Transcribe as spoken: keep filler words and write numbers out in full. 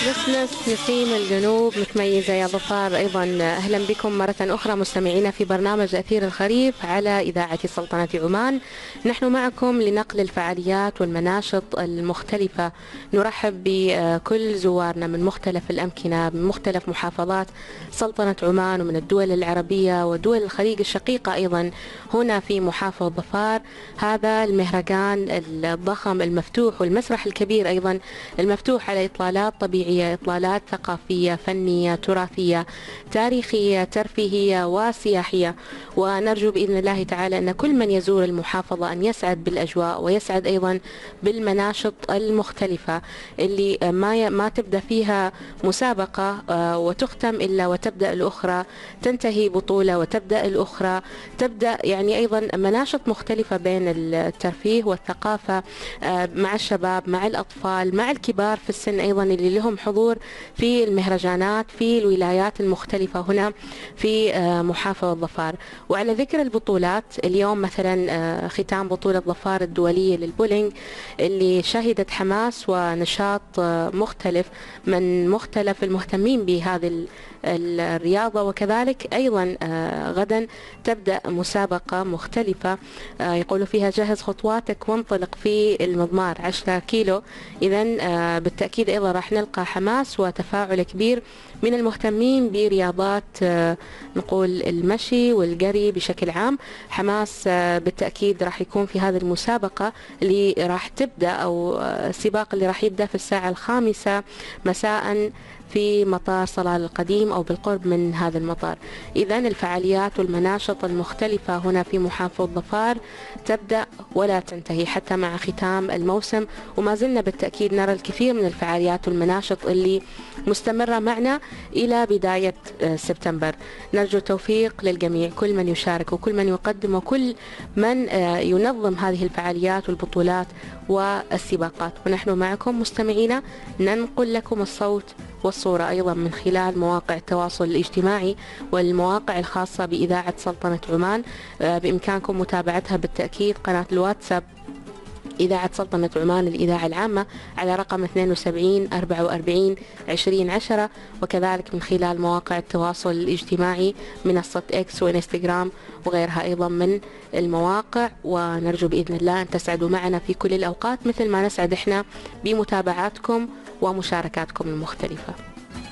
نسنس نسيم الجنوب متميزة يا ظفار. أيضا أهلا بكم مرة أخرى مستمعينا في برنامج أثير الخريف على إذاعة سلطنة عمان. نحن معكم لنقل الفعاليات والمناشط المختلفة. نرحب بكل زوارنا من مختلف الأمكنة من مختلف محافظات سلطنة عمان ومن الدول العربية ودول الخليج الشقيقة أيضا هنا في محافظة ظفار. هذا المهرجان الضخم المفتوح والمسرح الكبير أيضا المفتوح على إطلالات طبيعية، إطلالات ثقافية فنية تراثية تاريخية ترفيهية وسياحية. ونرجو بإذن الله تعالى أن كل من يزور المحافظة أن يسعد بالأجواء ويسعد أيضا بالمناشط المختلفة اللي ما ما تبدأ فيها مسابقة وتختم إلا وتبدأ الأخرى، تنتهي بطولة وتبدأ الأخرى، تبدأ يعني أيضا مناشط مختلفة بين الترفيه والثقافة مع الشباب مع الأطفال مع الكبار في السن أيضا اللي لهم حضور في المهرجانات في الولايات المختلفة هنا في محافظة ظفار. وعلى ذكر البطولات، اليوم مثلا ختام بطولة ظفار الدولية للبولينج اللي شهدت حماس ونشاط مختلف من مختلف المهتمين بهذه الرياضة. وكذلك أيضا غدا تبدأ مسابقة مختلفة يقولوا فيها جهز خطواتك وانطلق في المضمار عشرة كيلو. إذن بالتأكيد أيضا راح نلقى حماس وتفاعل كبير من المهتمين برياضات نقول المشي والجري بشكل عام. حماس بالتأكيد راح يكون في هذه المسابقة اللي راح تبدأ أو السباق اللي راح يبدأ في الساعة الخامسة مساء في مطار صلال القديم أو بالقرب من هذا المطار. إذن الفعاليات والمناشط المختلفة هنا في محافظة ظفار تبدأ ولا تنتهي حتى مع ختام الموسم، وما زلنا بالتأكيد نرى الكثير من الفعاليات والمناشط اللي مستمرة معنا إلى بداية سبتمبر. نرجو التوفيق للجميع، كل من يشارك وكل من يقدم وكل من ينظم هذه الفعاليات والبطولات والسباقات. ونحن معكم مستمعينا ننقل لكم الصوت والصورة أيضا من خلال مواقع التواصل الاجتماعي والمواقع الخاصة بإذاعة سلطنة عمان. بإمكانكم متابعتها بالتأكيد قناة الواتساب إذاعة سلطنة عمان الإذاعة العامة على رقم اثنين وسبعين أربعة وأربعين عشرين عشرة، وكذلك من خلال مواقع التواصل الاجتماعي منصة إكس وإنستغرام وغيرها أيضا من المواقع. ونرجو بإذن الله أن تسعدوا معنا في كل الأوقات مثل ما نسعد إحنا بمتابعاتكم ومشاركاتكم المختلفة.